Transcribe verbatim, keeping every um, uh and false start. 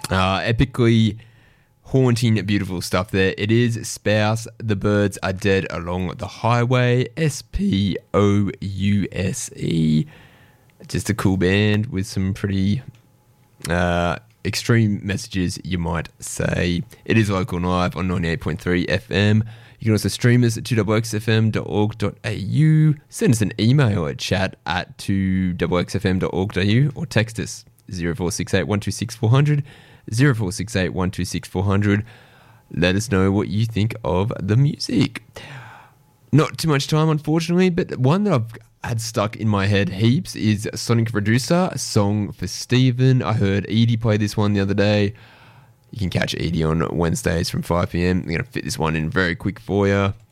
Uh, epically haunting, beautiful stuff there. It is Spouse, The Birds Are Dead Along the Highway, S P O U S E. Just a cool band with some pretty uh, extreme messages, you might say. It is local and live on ninety-eight point three F M. You can also stream us at two x x f m dot org dot a u. Send us an email at chat at two x x f m dot org dot a u or text us zero four six eight one two six four zero zero, zero four six eight one two six four zero zero. Let us know what you think of the music. Not too much time, unfortunately, but one that I've had stuck in my head heaps is Sonic Producer, a song for Stephen. I heard Edie play this one the other day. You can catch Edie on Wednesdays from five p.m. I'm going to fit this one in very quick for you.